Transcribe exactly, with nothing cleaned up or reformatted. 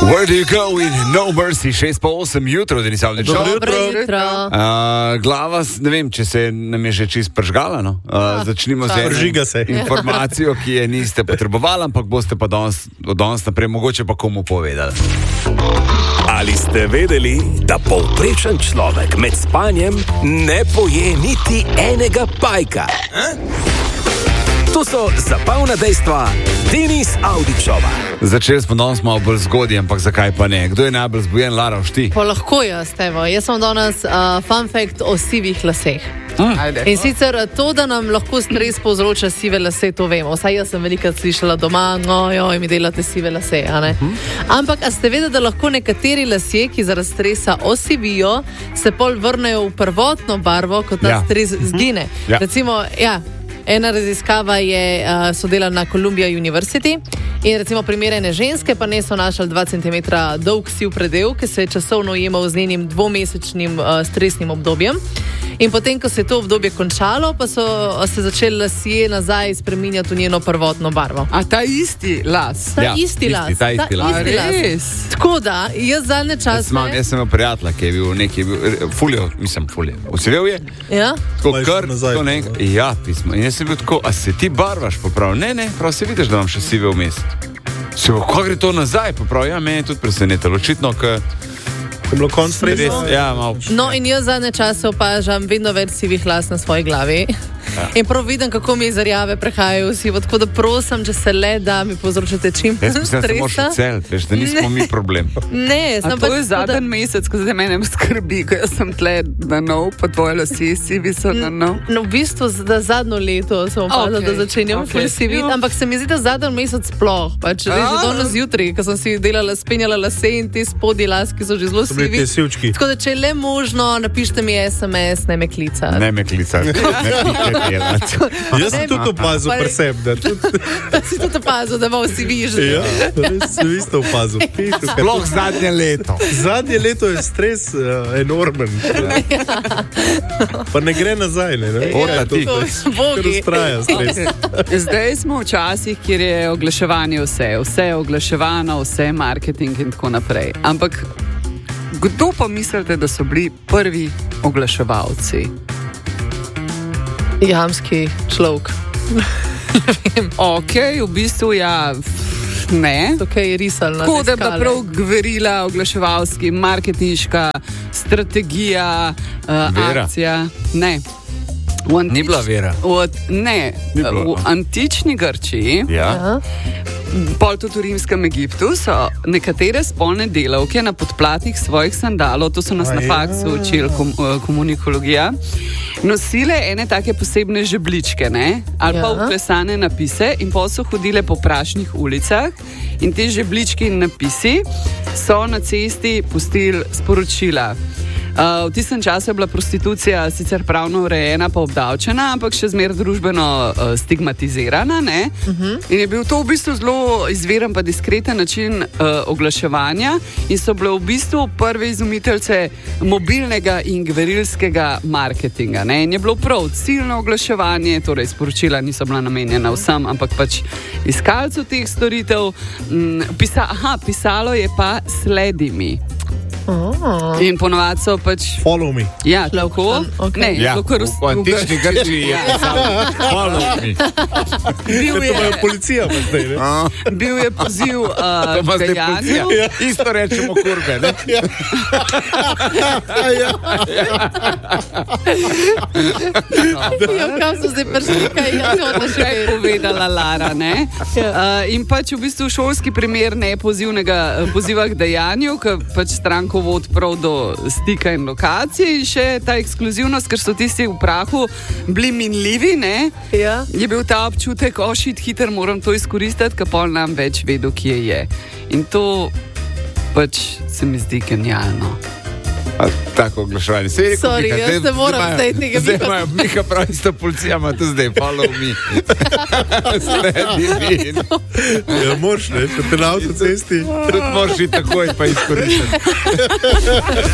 Where do you go in No Mercy, šest pa osem jutro, Denis Avdić. Dobro jutro. jutro. Uh, glava, ne vem, če se nam je že čist pržgala, no? Uh, začnimo z Pržiga se. informacijo, ki je niste potrebovali, ampak boste pa danes, od danes naprej mogoče pa komu povedali. Ali ste vedeli, da povprečen človek med spanjem ne poje niti enega pajka? To so zabavna dejstva Denis Avdićova. Začeli smo danes malo bolj zgodaj, ampak zakaj pa ne? Kdo je najbolj zbujen, Lara, šti? Pa lahko jaz, evo. Jaz sem danes uh, fun fact o sivih laseh. Mm. In sicer to, da nam lahko stres povzroča sive lase, to vemo. Vsaj jaz sem velikrat slišala doma, no joj, mi delate sive lase, a ne? Mm. Ampak, a ste vedeli, da lahko nekateri lasje, ki zaradi stresa osivijo, se pol vrnejo v prvotno barvo, ko ta Ja. stres zgine. Ja. Recimo, ja, ena raziskava je uh, so delali na Columbia University in recimo primerjene ženske pa ne so našli dva centimetra dolg siv predel, ki se je časovno ujemal z njenim dvomesečnim uh, stresnim obdobjem. In potem, ko se je to obdobje končalo, pa so se začeli lasje nazaj spreminjati v njeno prvotno barvo. A ta isti las? Ta Ja, isti isti, las. ta isti las. isti las. Res? Tako da, jaz zadnje Jaz, čase... imam, jaz sem imel prijatelja, ki je bil neki, fuljo, mislim fuljo, osivel je, Ja? tako Pa je kar, šel nazaj, to ne, pa, ja, pismo. In jaz sem bil tako, a se ti barvaš, pa prav, ne, ne, prav se vidiš, da imam še sive vmes. Se bo, ko gre to nazaj, pa prav, ja, meni je tudi presenetilo, očitno, ker Je bilo konc res, stresa. ja, malo. No, in jaz zadnje čase opažam vedno več sivih las na svoji glavi. Ja. In prav vidim, kako mi zarjave prehajajo v sivo. Tako da prosim, če se le da mi povzročite čim Jaz mislim, da se moraš stresa. odseliti, veš, da nismo mi problem. Ne, A sem to pač je tako, da- zadnji mesec, ko zdaj mene skrbi, ko jaz sem tle na nov, pa tvoje lasi sivi so na nov. No, v bistvu za zadnjo leto sem opazila, Okej, da začenjam okej. okay. siviti, Jo. ampak se mi zdi, da zadnji mesec sploh. Pač res že A. danes zjutraj, ko sem si delala, spenjala lase in te spodnje laski so že zelo So bili sivi. ti sivčki. Tako da, če je le možno, napišite mi es em es, ne me klicati. Ne me klicati, ne me delati. Jaz sem tudi opazil Pa- pri sebi, da tudi, Si tudi opazil, da malo siviš. ja, res sem isto opazil. Sploh zadnje leto. Zadnje leto je stres uh, enormen. Pa ne gre nazaj, ne? ne? Ota Ja, to- ti. Kar Bogi. ustraja stres. Zdaj smo v časih, kjer je oglaševanje vse. Vse je oglaševano, vse je marketing in tako naprej. Ampak kdo pa mislite, da so bili prvi oglaševalci? Jamski človek. Ok, v bistvu ja, f- ne. Tukaj je risal na Tako da je bila skale. prav gverila, oglaševalski, marketinška strategija, uh, Vera? akcija. Ne. V antič- Ni bila vera. V, ne, Ni bilo, v aha. antični Grčiji, Ja. Aha. pol tudi v rimskem Egiptu, so nekatere spolne delavke na podplatih svojih sandalov, to so nas A na ja. faksu učili kom, eh, komunikologija, nosile ene take posebne žebličke, ne? Ali pa Ja. vklesane napise, in pol so hodile po prašnih ulicah in te žebličke in napisi so na cesti pustili sporočila. Uh, v tistem času je bila prostitucija sicer pravno urejena, pa obdavčena, ampak še zmeraj družbeno uh, stigmatizirana. Uh -huh. In je bil to v bistvu zelo izviren, pa diskreten način uh, oglaševanja, in so bile v bistvu prve izumiteljice mobilnega in gverilskega marketinga. Ne? In je bilo prav ciljno oglaševanje, torej sporočila niso bila namenjena vsem, ampak pač iskalcu teh storitev. Mm, pisa, aha, pisalo je pa sledi mi. Oh. In ponovadi so pač. Follow me. Ja, tako. okej. Ne, Ja, tako kar v v antični Grčiji je follow me. bil To imajo je, policija pa zdaj, ne? A, bil je poziv uh, To pa k zdaj policija. dejanju. Isto rečemo kurbe, ne? Ja, kam so zdaj prišli, kaj je to še Kaj je povedala Lara, ne? Uh, in pač v bistvu šolski primer nepozivnega eh, poziva k dejanju, ki pač stranko vod prav do stika in lokacije, in še ta ekskluzivnost, ker so tisti v prahu bili minljivi, ne? Ja. Je bil ta občutek, ošit, hiter, moram to izkoristiti, ker pol nam več vedo, kje je. In to pač se mi zdi genialno. A, tako oglaševanje. Saj je rekel Sorry, Miha, jaz zdaj- ne moram zdaj imajo- zdaj tega Zdaj Miha- imajo Miha prav isto policija, ima to zdaj, follow me. Sledi mi. Ja, moraš, ne? Če te na avtocesti. Tudi moraš iti takoj pa izkoristiti.